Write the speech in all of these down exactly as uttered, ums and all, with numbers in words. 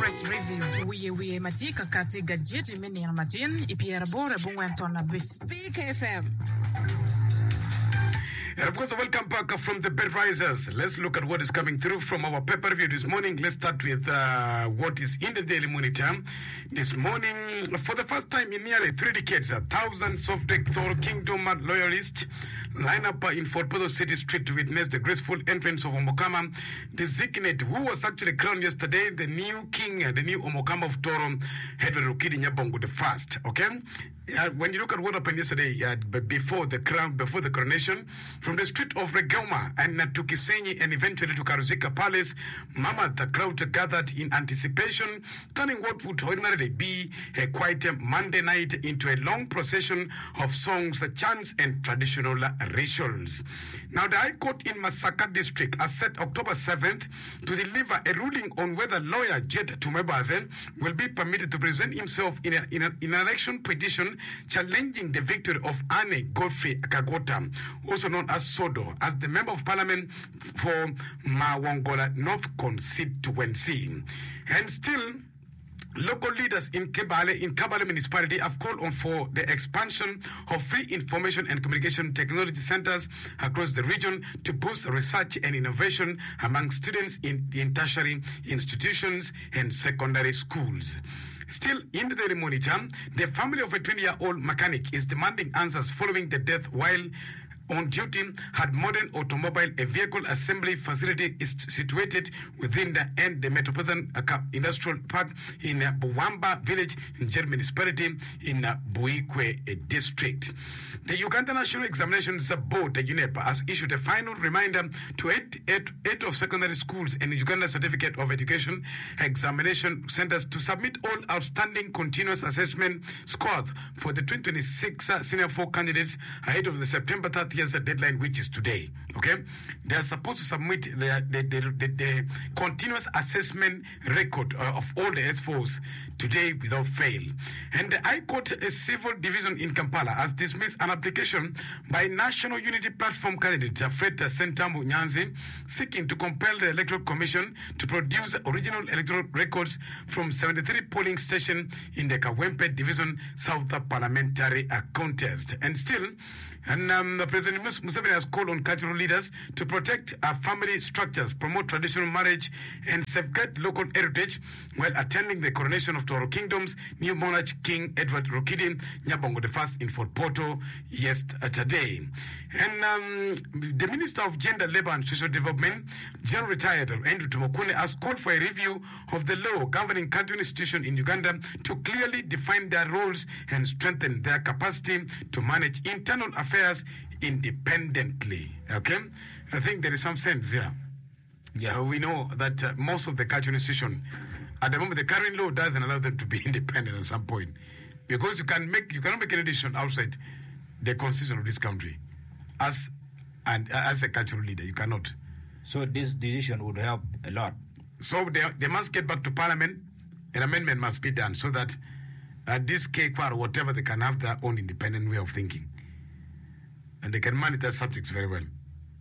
Press Review. Wiye wiye matika kati gajeti mini ya matin. Ipiera bora bungwentona bit. Speak F M. And of course, welcome back from the bed risers. Let's look at what is coming through from our paper review this morning. Let's start with uh, what is in the Daily Monitor. This morning, for the first time in nearly three decades, thousands of the Toro Kingdom loyalists line up in Fort Portal City Street to witness the graceful entrance of Omokama, the Zikinet, who was actually crowned yesterday, the new king, the new Omokama of Toro, Edward Rukidi Nyabongo the First. Okay? Uh, when you look at what happened yesterday, uh, before the crown, before the coronation, from the street of Regoma and uh, to Kisenyi and eventually to Karuzika Palace, Mama, the crowd gathered in anticipation, turning what would ordinarily be a quiet Monday night into a long procession of songs, chants, and traditional rituals. Now, the High Court in Masaka District has set October seventh to deliver a ruling on whether lawyer Jet Tumebaze will be permitted to present himself in, a, in, a, in an election petition challenging the victory of Anne Godfrey Kagota, also known as Sodo, as the Member of Parliament for Mawongola North constituency. And still, local leaders in Kebale, in Kabale municipality have called on for the expansion of free information and communication technology centers across the region to boost research and innovation among students in, in tertiary institutions and secondary schools. Still in the Daily Monitor, the family of a twenty-year-old mechanic is demanding answers following the death while on duty had Modern Automobile, a vehicle assembly facility is situated within the and the Metropolitan Industrial Park in uh, Buwamba village in Jerry municipality in uh, Buikwe district. The Uganda National Examinations Board, the UNEPA, has issued a final reminder to eight, eight, eight of secondary schools and Uganda Certificate of Education examination centers to submit all outstanding continuous assessment scores for the twenty twenty-six uh, senior four candidates ahead of the September thirtieth the deadline, which is today. Okay, they are supposed to submit the the, the, the, the continuous assessment record uh, of all the S fours today without fail. And the High Court a Civil Division in Kampala has dismissed an application by National Unity Platform candidate Jafet Sentamu Nyanzi seeking to compel the Electoral Commission to produce original electoral records from seventy-three polling stations in the Kawempe Division South Parliamentary Contest. And still, and um, President Museveni has called on cultural leaders to protect our family structures, promote traditional marriage, and safeguard local heritage while attending the coronation of Toro Kingdom's new monarch, King Edward Rukidi Nyabongo the First in Fort Portal yesterday. And um, the Minister of Gender, Labour and Social Development, General Retired Andrew Tumokune, has called for a review of the law governing cultural institutions in Uganda to clearly define their roles and strengthen their capacity to manage internal affairs independently. Okay? I think there is some sense here. Yeah. Uh, we know that uh, most of the cultural institutions, at the moment, the current law doesn't allow them to be independent at some point. Because you can make you cannot make any decision outside the constitution of this country as and uh, as a cultural leader. You cannot. So this decision would help a lot. So they, they must get back to Parliament. An amendment must be done so that uh, this K Q R or whatever, they can have their own independent way of thinking. And they can manage their subjects very well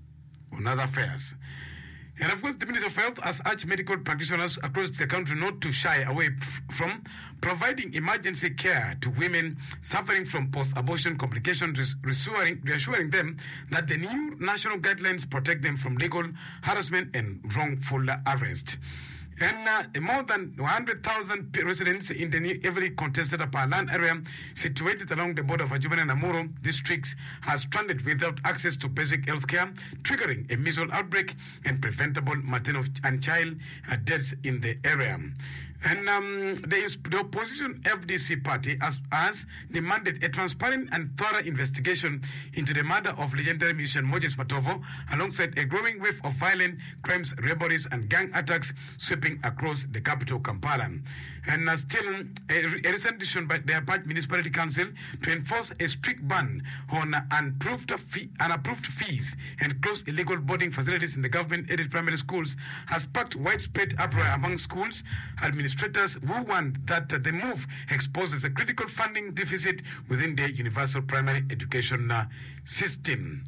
on other affairs. And of course, the Ministry of Health has urged medical practitioners across the country not to shy away f- from providing emergency care to women suffering from post-abortion complications, res- reassuring, reassuring them that the new national guidelines protect them from legal harassment and wrongful arrest. And uh, more than one hundred thousand residents in the new heavily contested Upper Land area situated along the border of Ajubana and Namuro districts are stranded without access to basic health care, triggering a measles outbreak and preventable maternal and child uh, deaths in the area. And um, the, the opposition F D C party has, has demanded a transparent and thorough investigation into the murder of legendary musician Moses Matovo, alongside a growing wave of violent crimes, robberies, and gang attacks sweeping across the capital, Kampala. And uh, still, a, a recent decision by the Apache Municipality Council to enforce a strict ban on uh, unapproved, fee, unapproved fees and close illegal boarding facilities in the government-aided primary schools has sparked widespread uproar among schools administrators who want that uh, the move exposes a critical funding deficit within the universal primary education uh, system.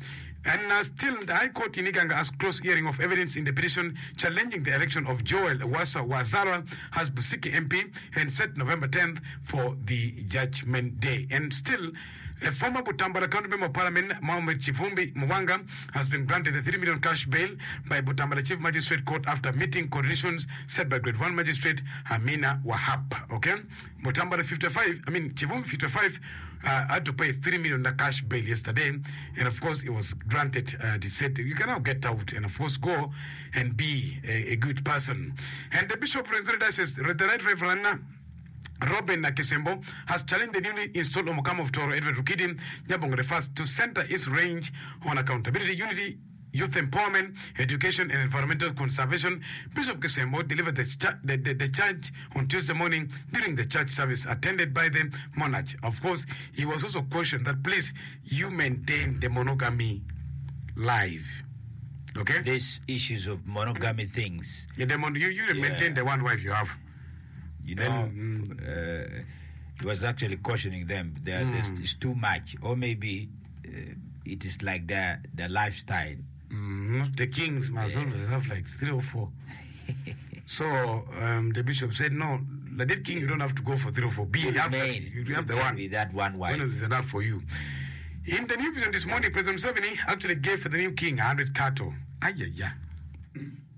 And uh, still, the High Court in Iganga has closed hearing of evidence in the petition challenging the election of Joel Wasa Wazara as Busiki M P and set November tenth for the Judgment Day. And still, a former Butambala County Member of Parliament, Mohamed Chifumbi Mwanga, has been granted a three million cash bail by Butambala Chief Magistrate Court after meeting conditions set by Grade one Magistrate Amina Wahab. Okay? Butambala fifty-five, I mean, Chifumbi fifty-five uh, had to pay three million cash bail yesterday. And of course, it was granted. Uh, they said, you can now get out and, of course, go and be a, a good person. And the Bishop says, the Right Reverend Robin Nakisembo has challenged the newly installed Omokam of Toro, Edward Rukidi Nyabong refers to center its range on accountability, unity, youth empowerment, education, and environmental conservation. Bishop Kisembo delivered the, ch- the, the, the charge on Tuesday morning during the church service attended by the monarch. Of course, he was also cautioned that please, you maintain the monogamy live. Okay? These issues of monogamy things. Yeah, the mon- you you Yeah. maintain the one wife you have. You know, And, uh, he was actually cautioning them that this is too much, or maybe uh, it is like their their lifestyle. Mm, the kings must always have like three or four. So um, the bishop said, no, the dead king, you don't have to go for three or four. Be you have, Main, you have the one. Be that one wife. One is enough for you. In the New Vision this morning, President Museveni actually gave the new king one hundred cattle. Ay, ay, ay.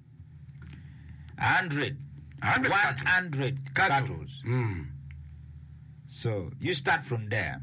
Hundred. one hundred One cattle. hundred Cattle. cattle. Mm. So you start from there.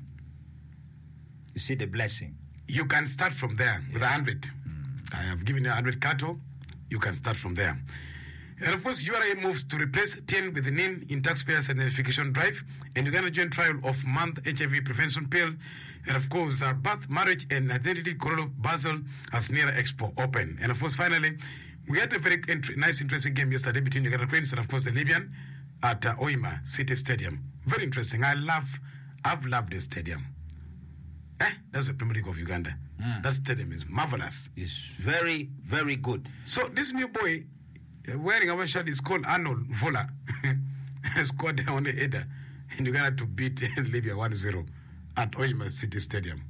You see the blessing. You can start from there with a hundred. I have given you a hundred cattle. You can start from there. And of course, U R A moves to replace ten with the N I N in taxpayers identification drive, and Uganda joint trial of month H I V prevention pill, and of course, uh, birth, marriage, and identity Corolo Basel as near Expo open. And of course, finally, we had a very int- nice, interesting game yesterday between Uganda Cranes and of course the Libyan at uh, Oima City Stadium. Very interesting. I love, I've loved this stadium. Eh, that's the Premier League of Uganda. Mm. That stadium is marvelous. It's very, very good. So this new boy uh, wearing our shirt is called Arnold Vola. Scored on the header in Uganda to beat Libya one zero at Oima City Stadium.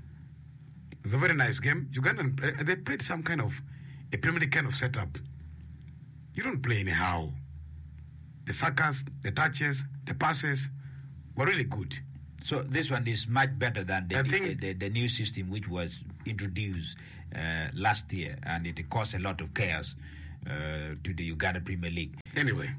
It's a very nice game. Uganda, uh, they played some kind of a Premier League kind of setup. You don't play anyhow. The suckers, the touches, the passes were really good. So this one is much better than the, I the, think- the, the new system which was introduced uh, last year, and it caused a lot of chaos uh, to the Uganda Premier League. Anyway,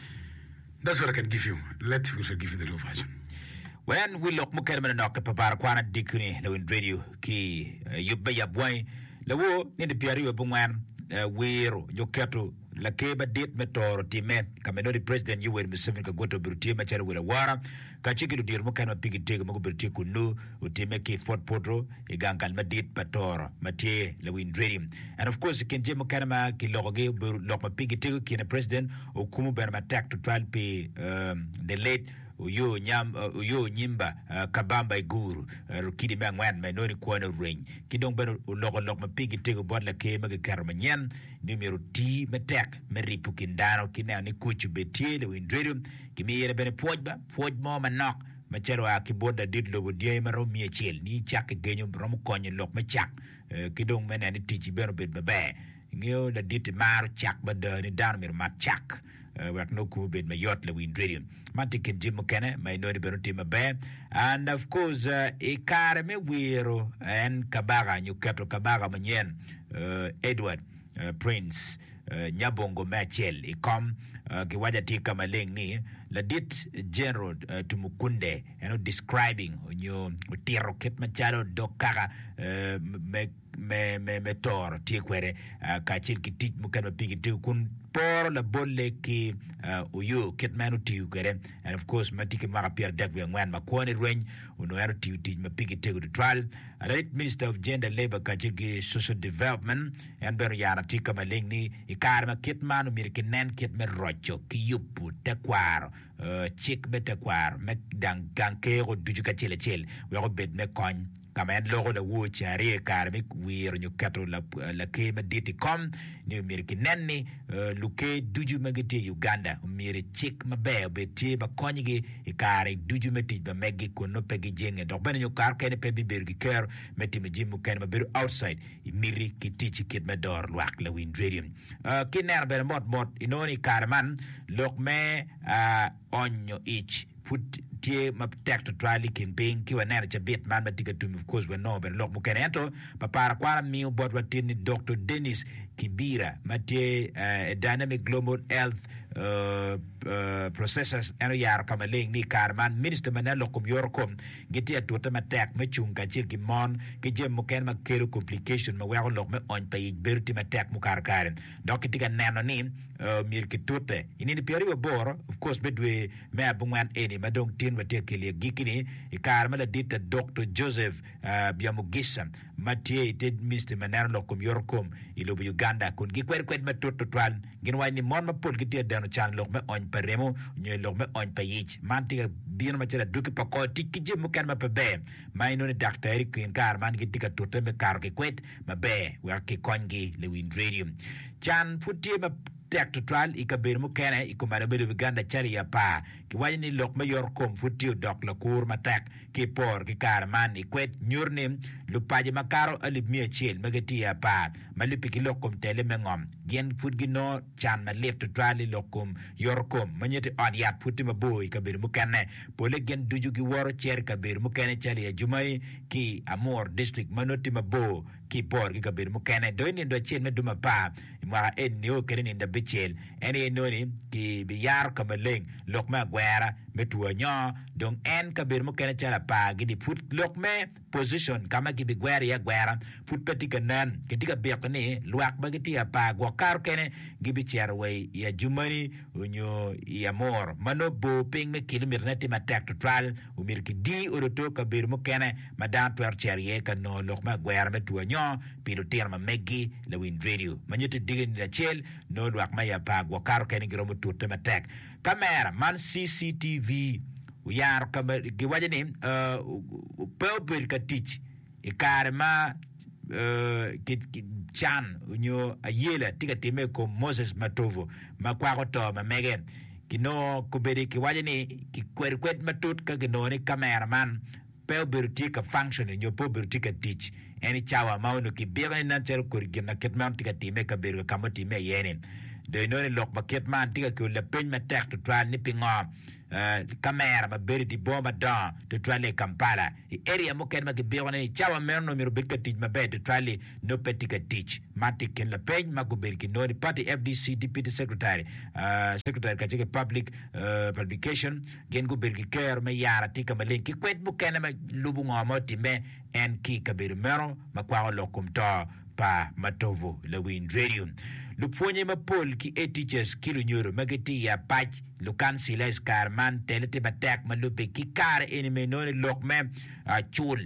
that's what I can give you. Let me give you the real version. When we look mukher mana nok papara kwana dikuni lo in radio ki yubba yabwai lawo ni de piari yo bungwan wero yoketo la keba dit metoro time kameno di president Yoweri Museveni ka goto birutie machara wera wara ka chikiru dir mukana pigi tege mako birutie kunu utime ki Fort Potro igankal madit patoro matie la win radio. And of course ken je mukana ma ki logoge bur lokma pigi tege ki na president okumu ber ma attack to trial pe um, the late uyo nyam uh, uyo nyimba uh, kabamba iguru uh, rukidi mangwan menoni kwana ring kidong bano logo log mapigi tego bot la ke mag karmanyan numero T metek meripu kindano kina ni kuchu betie le windredo kimi yere bene pojba poj mo manok machero a kiboda dit logo die maro miechel ni chak genyo rom konyo lok machak uh, kidong mena ni tichi beno bet babe ngeo la dit mar chak bada ni dan mir mat chak uh, wak no ku bet mayot le windredo Mantikin Jim Mukene, my no Berutima Bear, and of course, uh, Ikare me Wiro and Kabaga, New Capital Kabaga Manyen, uh, Edward uh, Prince, uh, Nyabongo Machel, Ikom, uh, Kiwaja Tika Maling ni, Ladit General uh, to Mukunde, you know, describing your Tiro Kit Machado, Dokara, uh, me me me me tor tikwere uh, kachil ki tit mukana pigi tu kun por la bolle ki uh, uyu ket manu tiu kere. And of course matike maka pier dekwe ngwan makwane range uno ero tiu tiu mapigi tegu to trial alait Minister of Gender Labor kachil ki Social Development and ber yana tika maling ni ikar ma ket manu mirike nen ket me rocho ki yupu tekwaro uh, chik me tekwaro me dang gankero duju kachele chel we go bed me kony kamen logo la wuch are karmik wir nyu kato la la kema diti kom ni mirki nenni luke duju magiti Uganda umire chik mabe beti ba konyigi ikare duju meti ba megi kono pegi jenge dok bene yo kar kene pe bibergi ker meti me jimu kene maberu outside imiri kitichi kit medor lwak la win radio uh, kiner bene mot mot inoni karman lok me uh, onyo ich put tie ma tek to try likin ping ki wana cha bit man matika to of course we know but lok mo kenento pa para kwara mi bot watini Doctor Dennis Kibira matie uh, dynamic global health uh, uh, processes eno yar kamaling ni karman minister manalo kum yorkom giti atota matek me chunga chil ki mon ki jem mo ken ma kelo complication ma wa lok me on pay berti matek mu kar karen donc tiga nano ni uh, mir ki tote ini piari wa bor of course bedwe me abungwan eni madong tin wa te kele gikini e karma la dita Doctor Joseph uh, Biamugisa matie te minister manalo kum yorkom ilobu Uganda kun gi kwer kwet matot twan gin wani mon ma pol giti dano chan lok me on paremo nyoy lok me on payich mantiga bien ma tira duki pa ko tikki je mu kan ma pa be may no ni daktari kin kar man giti ka tote me kar ke kwet ma be wa ke kongi le win radio chan futie ma tek to trial ikaber mu kene ikumara bedo Uganda chari ya pa ki wani ni lok me yor kom futio dok la kur matak ki por ki kar man ikwet nyurnim lupaje makaro alib mia chel magati ya pa malipi ki lokom tele mengom gen fut gino chan ma lep to trial lokom yor kom manyete adiat futi ma boy kaber mu kene pole gen duju ki woro cher kaber mu kene chari ya jumai ki Amor district manoti ma bo ki por ki kaber mu kene do ni do chen me duma pa mara en ni o kene nda bichel ene noni ki biyar kamaleng lokma gwera metua nya donc en kaber mo kene chala pa gidi put lokme position kama ki bigwera ya gwera put petika nan kitika bekne luak bagiti ya pa gwakar kene gibi cherwe ya jumani unyo ya mor manobo ping me kilometer neti matak to trial umir ki di oroto kaber mo kene madan twer cherye kano lokma gwera metua nya pilo terma megi le win radio manyete digin la chel no luak maya pa gwakar kene giromo tutte matak kamera man C C T V uyar kamera giwaje ni uh pelper ka teach e karma uh kit chan unyo ayela tika time ko Moses Matovo makwa ko to ma megen kino kuberi kiwaje ni ki kwerkwet matut ka gino ni kamera man pelper tika function unyo pelper tika teach any chawa mauno ki bega na cher kurgina ketman tika time ka ber ka mo time yenin de no ni lok maket man tika ko le pen ma tek to try ni pinga uh kamera ba beri di bomba da to try le Kampala e area mo ken ma ke be wona chawa merno mi robet ka tij ma be to try le no petika teach matik ken le pen ma go ber ki no ni party F D C deputy secretary uh secretary ka ke public uh, publication gen go ber ki ker ma yara tika ma len ki kwet mo ken ma lubu ngamo time en ki ka ber mero ma kwa lokum to pa Matovo le win radio luponye mapol ki e teachers kilo nyoro magati ya pach lukan silas karman telete batak malupe ki kar eni menone lokme a chul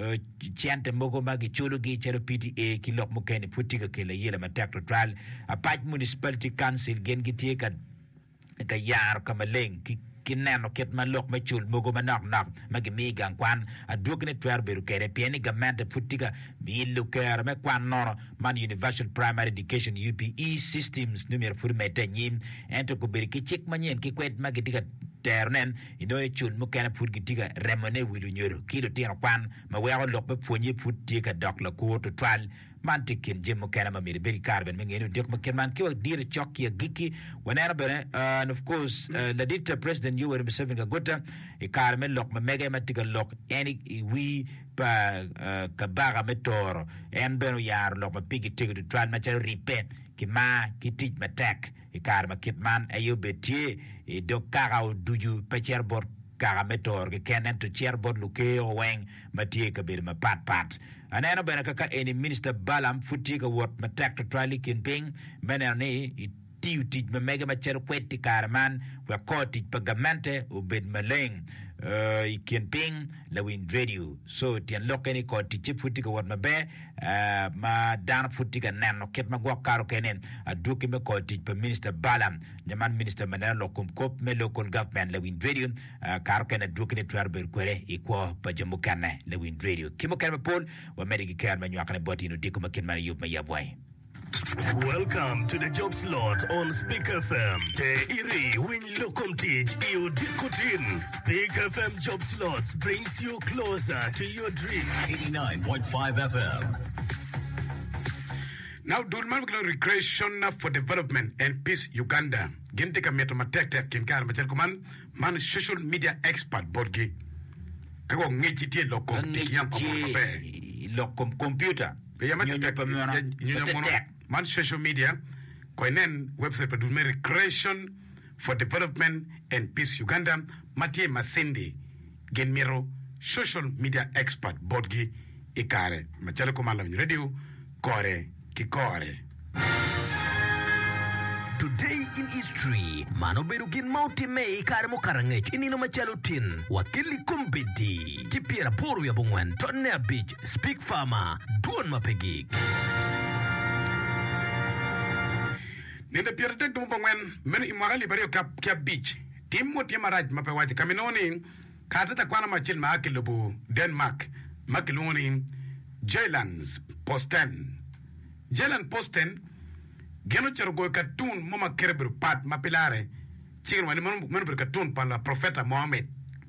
chante mogo magi chulu gi chero P T A ki lok mo kene putika kele yela matak to trial a pach municipality council gen gi ka ka yar kamaleng ki kineno ket malok ma chul mogo manak nak magimi gang kwan aduk ne twer beru kere pieni gamente putika bilu kere me kwan noro man universal primary education U P E systems numero furmete nyim ento ko beriki chik manyen ki kwet magitika ternen ino chul mo kana put gitiga remone wilu nyoro kilo tino kwan ma wewo lok be ponye put tika dok la ko to twal man tikin jimo kana ma mi beri karben me ngeno dik ma kenman ki wa dire chokki giki wanera bene uh, and of course uh, la dictator president you were serving a gota e karmen lok ma mega ma tika lok any we pa uh, kabaga metor en beno yar lok ma pigi tika to twal ma cha repent ki ma ki tij ma tek e karma kitman ayo betie e do kara o duju pecher bor kara metor ke kenen to cher bor luke o weng matie ka bir ma pat pat aneno bena kaka any minister balam futi ka wot ma tek to trali kin ping menene i tiu tij ma mega ma cher kweti karman wa ko tij pagamente o bed maleng uh i kin ping la win radio so tien lokeni ko tij futi ka wot ma be uh, ma dan futi ka nano ket ma gwa karo kenen aduki me ko tij pa minister balam jaman minister manera lokum kop me local government la win radio uh, karo kenen aduki ne tuar ber kwere iko pa jamu kanne la win radio kimo kan pol wa medigi kan ma nyakane botino diko ma ken ma yub ma yabwai Welcome to the job slot on Speak F M. Te iri win lokum teach you dikutin. Speak F M job slots brings you closer to your dream. eighty-nine point five F M. Now, Dulman Recreation for Development and Peace Uganda. Genteka metomatek tek kinkar machelkuman man social media expert bodgi. Kago ngechi tie lokom tikiyam pamobe. Lokom computer. Man social media koinen website pa Dulman Recreation for Development and Peace Uganda. Mathieu Masindi genmiro social media expert bodgi ikare machelkuman la radio kore Kikore. Today in history, mano berugin mauti mei karmo karangech inino machalutin wakili kumbidi kipiera poru ya bungwen tonne beach speak farmer duon mapegik. Nenda piera tek dumo bungwen meno imagali bario kap kia beach timo tia maraj mapewaji kaminoni kadata kwana machil maakilubu Denmark makiluni Jyllands Posten. Jylland Posten geno chero go cartoon moma kerebru pat mapilare chigen wani mon mon cartoon pa la profeta Mohammed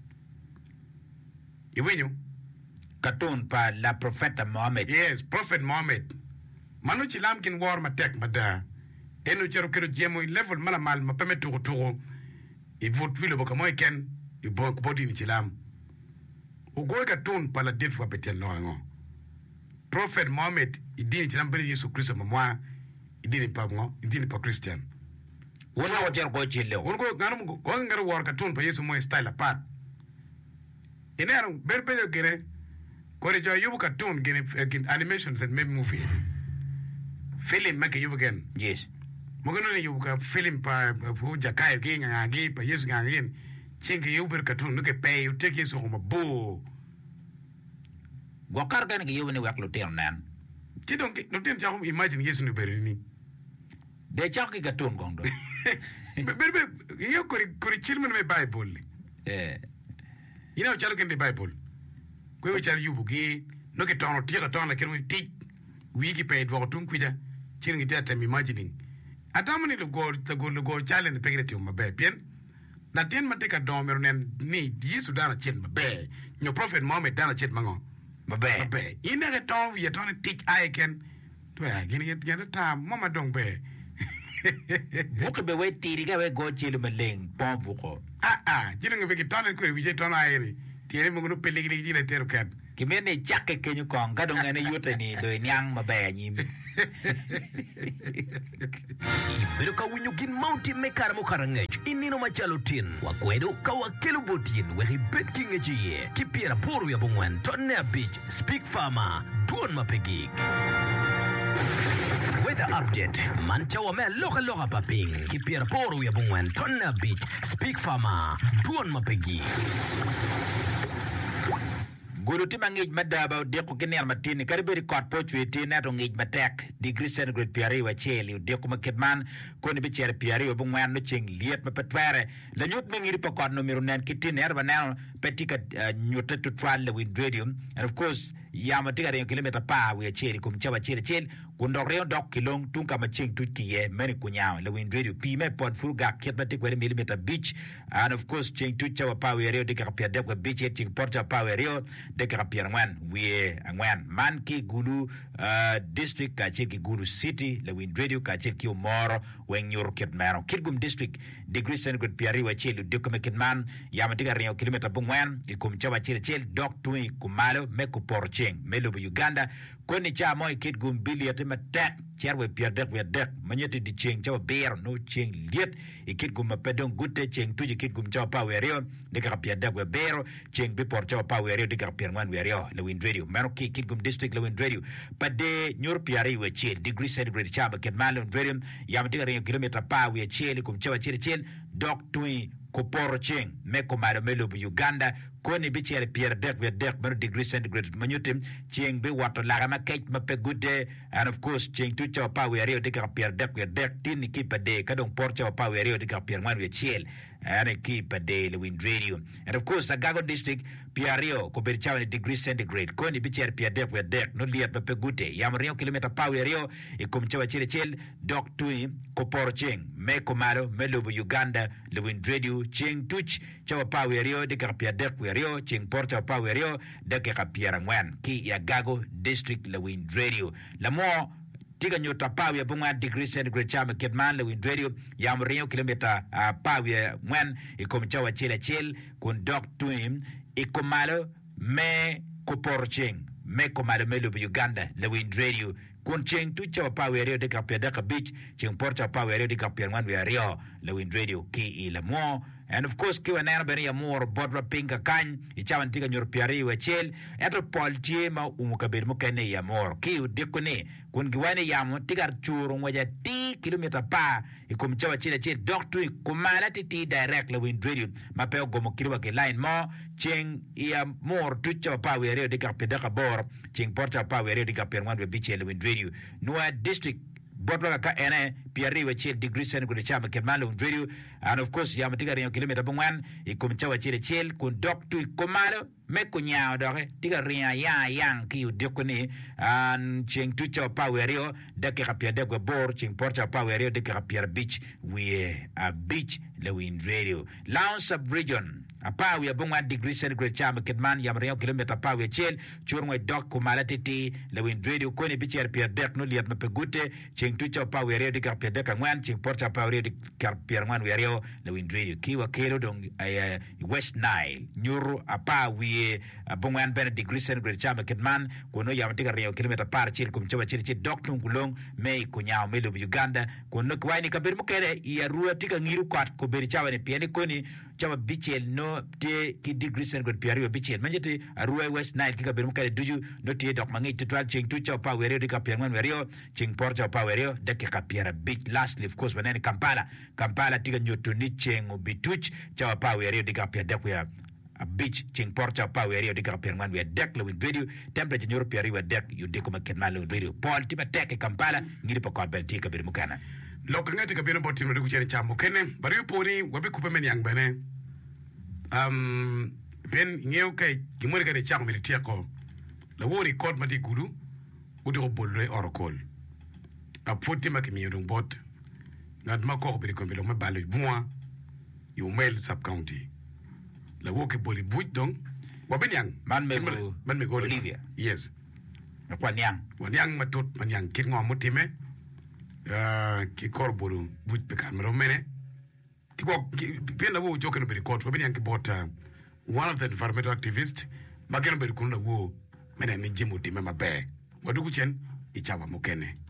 iwenyo Cartoon pa la profeta Mohammed. Yes, Prophet Mohammed manu chilam kin war matek mada eno chero kero jemo level mala mal mapeme tugo tugo i vote vile boka moy ken i bo body ni chilam o go cartoon pa la date for betel no ngo Prophet Mohammed idini chinambere Yesu Kristo mamwa idini pa ngo idini pa Christian wona wajer go chile won go ngano go ngaro war cartoon pa Yesu mo style apart ene anu berbe yo gere ko re jo yubu cartoon gene animations and maybe movie film make yubu gen yes mo gono ne yubu ka film pa fu jakai ge ngagi pa Yesu ngagi chingi yubu cartoon nuke pay you take Yesu como bo Wakar kan ke yobne waklo ternan. Ti donc no ten jaxum imagine Yesu no berini. De chaki gaton gondo. Berbe yo ko ko chilmen me Bible. Eh. Ina chalo ken de Bible. Ko we chal yubu gi no ke tono ti ka tono ken we ti wiki pe do tun kwida chiringi tata mi imagining. Atamani lo go to go go challenge pegre ma be bien. Na ten mateka do meronen ni Yesu dana chen ma be. Nyo prophet Mohammed dana chen mango. Mabe. Mabe. Ina ke ton vi ton tik aiken. To ya gini get get ta mama dong be. Vuke be we tiri ga we go chile meleng pom vuko. Ah ah, jino be ke ton ko vi je ton airi. Tiene mo no pele gili gili tero kat. Kimene chakke kenyu kong ga dong ene yote ni do nyang mabe nyim. Iberuka winyugin mauti mekar mo karangech inino machalutin wakwedo kawakelu botin wehi betking ejiye kipiera poru ya bungwen tonne beach speak farmer duon mapegik. Weather update mancha wa me loka loka paping kipiera poru ya bungwen tonne beach speak farmer duon mapegik. Guru ti mangej madaba de ko kener matini kariberi kot pochwe ti na to ngej matek degree centigrade piari wa cheli de ko maketman ko ni becher piari wa bungwan no cheng liet ma petware la nyut mengiri pa kot no miru nen kitine erba na petika nyota to twal le with radium and of course ya matika re kilometer pa wa cheli kum chawa cheli cheli kundo re dok kilong tunka ma cheng tutkiye meri kunyao le with radio pi me pod furga ket matik wa millimeter beach and of course cheng tuchawa pa wa re de ka pia de ko beach cheng porta pa wa re de ka pier ngwan we ngwan man ki gulu uh, district ka ki gulu city le win radio ka ki moro wen yor ket maro kitgum district degree centigrade piari wa chelu de ko ket man ya matiga rio kilometer bungwan e kum chawa chele chel dok tui kumalo me ko porcheng melo Uganda ko ni cha moy kitgum biliate matek cherwe pier dek we dek manyete di cheng chawa ber no cheng liet e kitgum mapedon gute cheng tuji kitgum chawa pa we rio de ka pier dek we ber cheng bi por chawa pa we rio de ka pier ngwan we rio le win radio maro ki kitgum district le win radio pade nyor piari we chel degree centigrade chaba ket malo radio ya matiga rio kilometer pa we chel kum chawa chele chel dok tui ko poro cheng me ko maro melo Uganda ko ni bi chere pier dek we dek mer degree centigrade manyutim cheng be wato la ma kech ma pe gude and of course cheng tu cha pa we rio de ka pier dek we dek tin ni ki pa de ka dong por cha pa we rio de ka pier ngwan we chiel and a keep a day the wind radio and of course Agago district Piario ko ber chawa degree centigrade ko ni bi cher pia dek we dek no liat pa pe gude yam rio kilometer pa we rio e kom chawa chile chel dok tui ko por cheng me komaro me lubu Uganda le wind radio cheng tuch chawa pa we rio de ka pia dek we rio cheng por chawa pa we rio de ka pia ngwan ki Agago district le wind radio la mo tiga nyota pawe bunga degree centigrade chama ketman le wind radio ya mrio kilomita uh, pawe mwen ikomchawa chile chil kun dok tuim ikomalo me kuporching me komalo me lubu Uganda le wind radio kun cheng tu chawa pawe rio de kapia daka beach cheng porcha pawe rio de kapia mwan we rio le wind radio ki ile mo and of course kiwa nana beri ya more bodra pinka kan ichawan tiga nyor piari we chel eto pol tie ma umuka ber mo kene ya more ki udikune kun giwane ya mo tiga churu ngwaja ti kilometer pa ikum chawa chile chel doctor kumala ti ti direct le wind radio ma pe gomo kirwa ke line mo cheng ya more tu chawa pa we rio de kapia ka bor cheng porta pa we rio de kapia ngwan we biche le wind radio Nua district Botla ka ene piari we chil degree centigrade chama kemalo radio and of course ya matiga rio kilometer bongwan ikumchawa chile chil kun dok tu komalo me kunyao dore tiga ria ya yang ki udikuni an ching tu cha power rio de ka pia de bor ching porta power rio de ka pia beach we a beach le wind radio Lounge sub region a power bongwan degree centigrade chama ketman ya rio kilometer power chil churngwe dok kumala titi le wind radio ko ni bicher pia dek no liat me gute ching tu cha power rio de ka pia de ka ngwan ching porta power rio de ka pia ngwan we rio le wind radio kiwa kero dong uh, West Nile nyuru apa we bongwan ben degree centigrade chama ketman kono ya matiga rio kilometer par chil kum chawa chil chil dok tung kulong me kunyao me lubu Uganda kono kwaini kabir mukere ya ruwa tika ngiru kwat ko beri chawa ne piani koni chawa bichel no te ki degree centigrade piari bichel manjete ruwa West Nile ki kabir mukere duju no te dok mangi tutwal ching tu chawa pa werio dika piangwan werio ching por chawa pa werio deke ka piara bich lastly of course banani Kampala Kampala tika nyoto ni chengo bituch chawa pa werio dika pia dekwe a beach ching porcha pa we rio de kapia man we dek le video temperature nyoro pia we dek you de kuma ken malo video Paul tiba tek Kampala ngiri pa kwa bel tika bir mukana lokangati kabino botin no kuchene chambo kene bari uponi wabi kupe men yang bene um ben ngeu kai gimori kare chang mi tiako la wori code mati gulu udi ko bolle orokol a foti makimi yodong bot ngad mako bi ko bilo me balu moi you mail sub county la woke boli buj dong wabenyang man me go man me go Olivia yes kwa nyang kwa nyang matut man yang kit ngom mutime uh ki korbolu buj be kamero mene ki bo pena wo joken be record wabenyang ki bota one of the environmental activists mageno be kunna wo mene ni jimuti mema be wadugu chen ichawa mukene